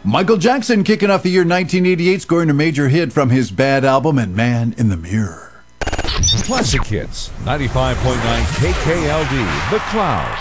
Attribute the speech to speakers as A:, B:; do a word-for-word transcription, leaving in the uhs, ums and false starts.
A: Michael Jackson kicking off the year nineteen eighty-eight, scoring a major hit from his Bad album and Man in the Mirror.
B: Classic Hits, ninety-five point nine K K L D, The Cloud.